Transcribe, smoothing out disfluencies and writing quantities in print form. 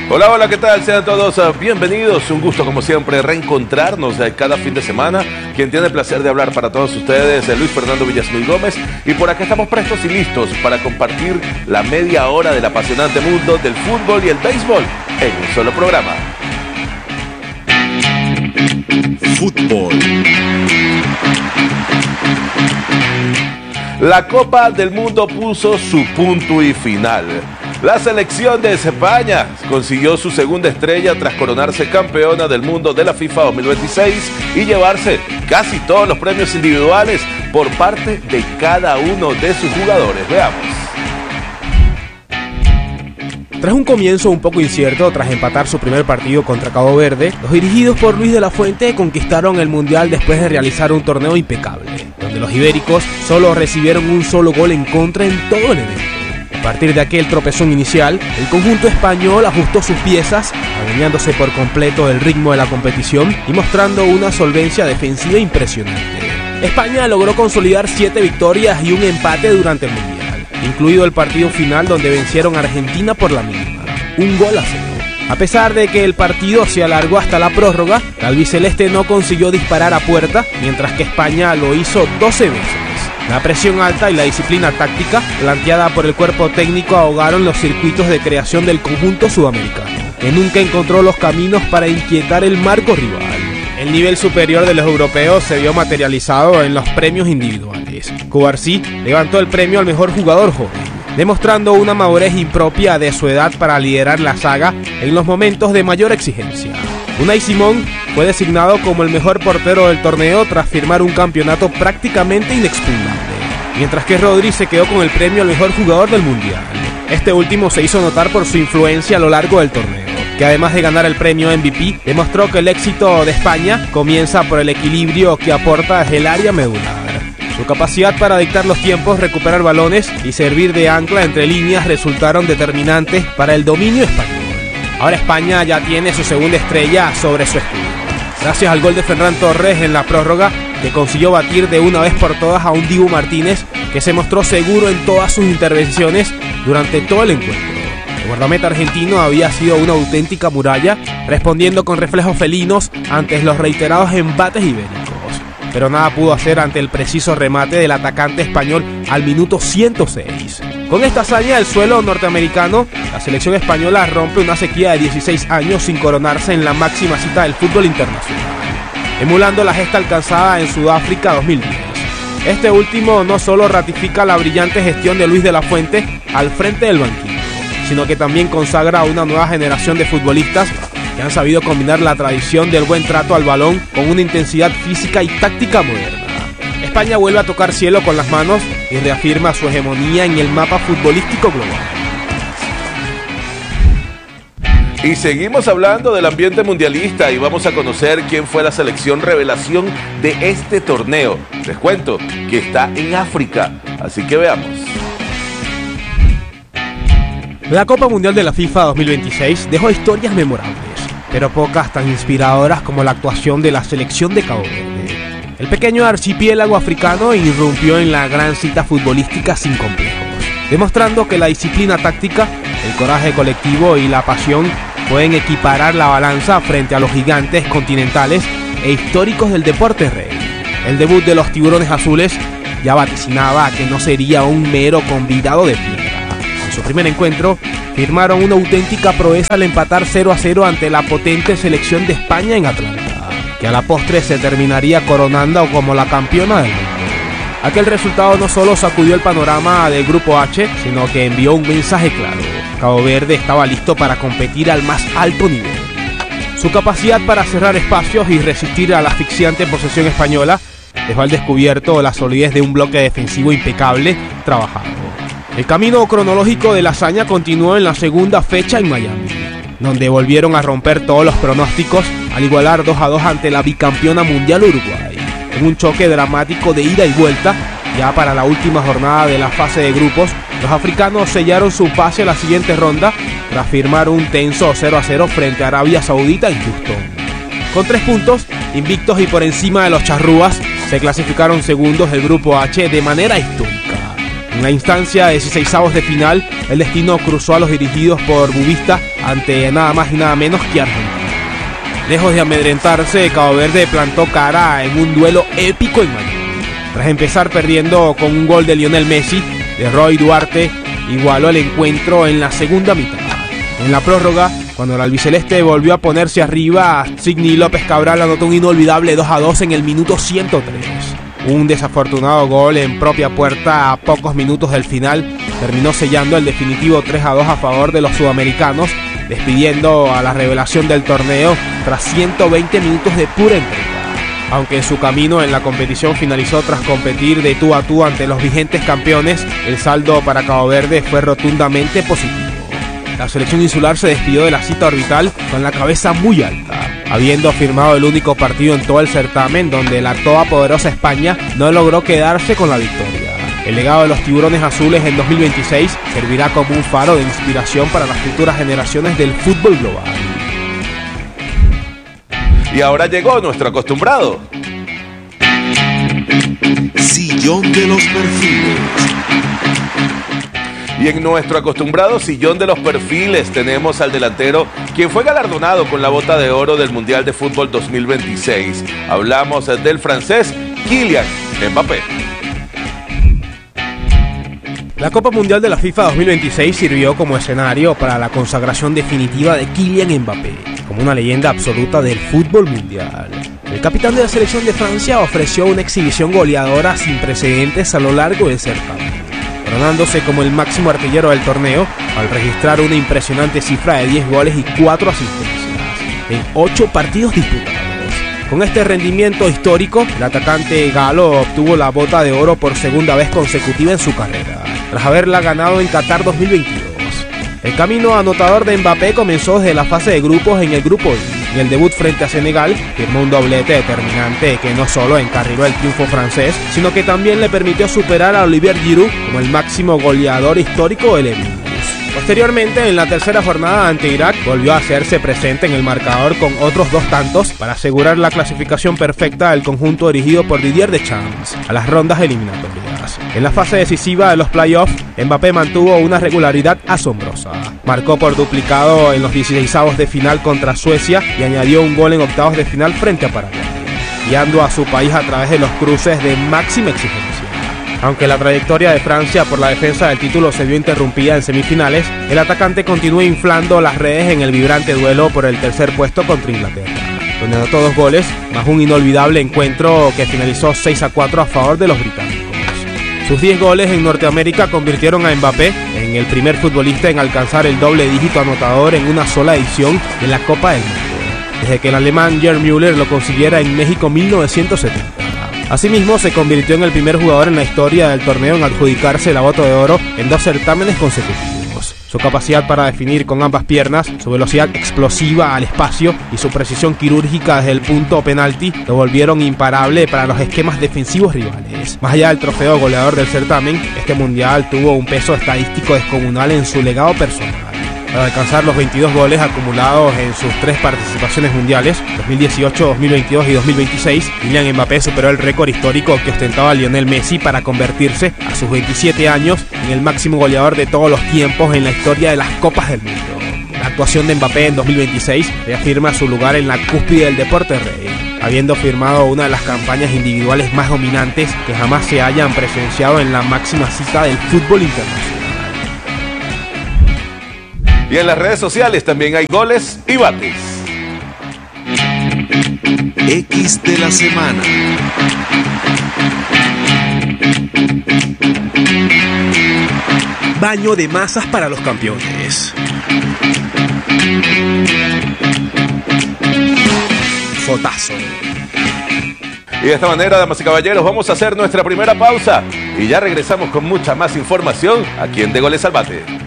Hola, hola, ¿qué tal? Sean todos bienvenidos. Un gusto, como siempre, reencontrarnos cada fin de semana. Quien tiene el placer de hablar para todos ustedes es Luis Fernando Villasmil Gómez. Y por acá estamos prestos y listos para compartir la media hora del apasionante mundo del fútbol y el béisbol en un solo programa. Fútbol. La Copa del Mundo puso su punto y final. La selección de España consiguió su segunda estrella tras coronarse campeona del mundo de la FIFA 2026 y llevarse casi todos los premios individuales por parte de cada uno de sus jugadores. Veamos. Tras un comienzo un poco incierto, tras empatar su primer partido contra Cabo Verde, los dirigidos por Luis de la Fuente conquistaron el Mundial después de realizar un torneo impecable, donde los ibéricos solo recibieron un solo gol en contra en todo el evento. A partir de aquel tropezón inicial, el conjunto español ajustó sus piezas, adueñándose por completo del ritmo de la competición y mostrando una solvencia defensiva impresionante. España logró consolidar 7 victorias y un empate durante el Mundial, incluido el partido final donde vencieron a Argentina por la mínima, 1-0. A pesar de que el partido se alargó hasta la prórroga, la albiceleste no consiguió disparar a puerta, mientras que España lo hizo 12 veces. La presión alta y la disciplina táctica planteada por el cuerpo técnico ahogaron los circuitos de creación del conjunto sudamericano, que nunca encontró los caminos para inquietar el marco rival. El nivel superior de los europeos se vio materializado en los premios individuales. Cubarsí levantó el premio al mejor jugador joven, demostrando una madurez impropia de su edad para liderar la saga en los momentos de mayor exigencia. Unai Simón fue designado como el mejor portero del torneo tras firmar un campeonato prácticamente inexpugnable, mientras que Rodri se quedó con el premio al mejor jugador del Mundial. Este último se hizo notar por su influencia a lo largo del torneo, que además de ganar el premio MVP, demostró que el éxito de España comienza por el equilibrio que aporta desde el área medular. Su capacidad para dictar los tiempos, recuperar balones y servir de ancla entre líneas resultaron determinantes para el dominio español. Ahora España ya tiene su segunda estrella sobre su escudo, gracias al gol de Ferran Torres en la prórroga, que consiguió batir de una vez por todas a un Dibu Martínez, que se mostró seguro en todas sus intervenciones durante todo el encuentro. El guardameta argentino había sido una auténtica muralla, respondiendo con reflejos felinos ante los reiterados embates ibéricos, pero nada pudo hacer ante el preciso remate del atacante español al minuto 106. Con esta hazaña del suelo norteamericano, la selección española rompe una sequía de 16 años sin coronarse en la máxima cita del fútbol internacional, emulando la gesta alcanzada en Sudáfrica 2010. Este último no solo ratifica la brillante gestión de Luis de la Fuente al frente del banquillo, sino que también consagra a una nueva generación de futbolistas que han sabido combinar la tradición del buen trato al balón con una intensidad física y táctica moderna. España vuelve a tocar cielo con las manos y reafirma su hegemonía en el mapa futbolístico global. Y seguimos hablando del ambiente mundialista y vamos a conocer quién fue la selección revelación de este torneo. Les cuento que está en África, así que veamos. La Copa Mundial de la FIFA 2026 dejó historias memorables, pero pocas tan inspiradoras como la actuación de la selección de Cabo Verde. El pequeño archipiélago africano irrumpió en la gran cita futbolística sin complejos, demostrando que la disciplina táctica, el coraje colectivo y la pasión pueden equiparar la balanza frente a los gigantes continentales e históricos del deporte rey. El debut de los tiburones azules ya vaticinaba que no sería un mero convidado de piedra. En su primer encuentro, firmaron una auténtica proeza al empatar 0-0 ante la potente selección de España en Atlanta, que a la postre se terminaría coronando como la campeona del mundo. Aquel resultado no solo sacudió el panorama del Grupo H, sino que envió un mensaje claro: Cabo Verde estaba listo para competir al más alto nivel. Su capacidad para cerrar espacios y resistir a la asfixiante posesión española dejó al descubierto la solidez de un bloque defensivo impecable trabajado. El camino cronológico de la hazaña continuó en la segunda fecha en Miami, donde volvieron a romper todos los pronósticos al igualar 2-2 ante la bicampeona mundial Uruguay, en un choque dramático de ida y vuelta. Ya para la última jornada de la fase de grupos, los africanos sellaron su pase a la siguiente ronda tras firmar un tenso 0-0 frente a Arabia Saudita en Houston. Con 3 puntos, invictos y por encima de los charrúas, se clasificaron segundos del Grupo H de manera histórica. En la instancia de 16avos de final, el destino cruzó a los dirigidos por Boavista ante nada más y nada menos que Argentina. Lejos de amedrentarse, Cabo Verde plantó cara en un duelo épico en Miami. Tras empezar perdiendo con un gol de Lionel Messi, de Roy Duarte igualó el encuentro en la segunda mitad. En la prórroga, cuando el albiceleste volvió a ponerse arriba, Sidney López Cabral anotó un inolvidable 2-2 en el minuto 103. Un desafortunado gol en propia puerta a pocos minutos del final terminó sellando el definitivo 3-2 a favor de los sudamericanos, despidiendo a la revelación del torneo tras 120 minutos de pura entrega. Aunque su camino en la competición finalizó tras competir de tú a tú ante los vigentes campeones, el saldo para Cabo Verde fue rotundamente positivo. La selección insular se despidió de la cita orbital con la cabeza muy alta, habiendo firmado el único partido en todo el certamen donde la todopoderosa España no logró quedarse con la victoria. El legado de los tiburones azules en 2026 servirá como un faro de inspiración para las futuras generaciones del fútbol global. Y ahora llegó nuestro acostumbrado Sillón de los perfiles. Y en nuestro acostumbrado sillón de los perfiles tenemos al delantero quien fue galardonado con la bota de oro del Mundial de Fútbol 2026. Hablamos del francés Kylian Mbappé. La Copa Mundial de la FIFA 2026 sirvió como escenario para la consagración definitiva de Kylian Mbappé, como una leyenda absoluta del fútbol mundial. El capitán de la selección de Francia ofreció una exhibición goleadora sin precedentes a lo largo del certamen, coronándose como el máximo artillero del torneo al registrar una impresionante cifra de 10 goles y 4 asistencias en 8 partidos disputados. Con este rendimiento histórico, el atacante galo obtuvo la bota de oro por segunda vez consecutiva en su carrera, tras haberla ganado en Qatar 2022. El camino anotador de Mbappé comenzó desde la fase de grupos en el grupo I. En el debut frente a Senegal, firmó un doblete determinante que no solo encarriló el triunfo francés, sino que también le permitió superar a Olivier Giroud como el máximo goleador histórico del Emirates. Posteriormente, en la tercera jornada ante Irak, volvió a hacerse presente en el marcador con otros 2 tantos para asegurar la clasificación perfecta del conjunto dirigido por Didier Deschamps a las rondas eliminatorias. En la fase decisiva de los playoffs, Mbappé mantuvo una regularidad asombrosa. Marcó por duplicado en los 16avos de final contra Suecia y añadió un gol en octavos de final frente a Paraguay, guiando a su país a través de los cruces de máxima exigencia. Aunque la trayectoria de Francia por la defensa del título se vio interrumpida en semifinales, el atacante continuó inflando las redes en el vibrante duelo por el tercer puesto contra Inglaterra, donde anotó 2 goles, más un inolvidable encuentro que finalizó 6-4 a favor de los británicos. Sus 10 goles en Norteamérica convirtieron a Mbappé en el primer futbolista en alcanzar el doble dígito anotador en una sola edición de la Copa del Mundo, desde que el alemán Gerd Müller lo consiguiera en México 1970. Asimismo, se convirtió en el primer jugador en la historia del torneo en adjudicarse la bota de oro en 2 certámenes consecutivos. Su capacidad para definir con ambas piernas, su velocidad explosiva al espacio y su precisión quirúrgica desde el punto penalti lo volvieron imparable para los esquemas defensivos rivales. Más allá del trofeo goleador del certamen, este mundial tuvo un peso estadístico descomunal en su legado personal. Para alcanzar los 22 goles acumulados en sus 3 participaciones mundiales, 2018, 2022 y 2026, Kylian Mbappé superó el récord histórico que ostentaba Lionel Messi para convertirse, a sus 27 años, en el máximo goleador de todos los tiempos en la historia de las Copas del Mundo. La actuación de Mbappé en 2026 reafirma su lugar en la cúspide del deporte rey, habiendo firmado una de las campañas individuales más dominantes que jamás se hayan presenciado en la máxima cita del fútbol internacional. Y en las redes sociales también hay goles y bates. X de la semana. Baño de masas para los campeones. Fotazo. Y de esta manera, damas y caballeros, vamos a hacer nuestra primera pausa y ya regresamos con mucha más información aquí en De Goles al Bate.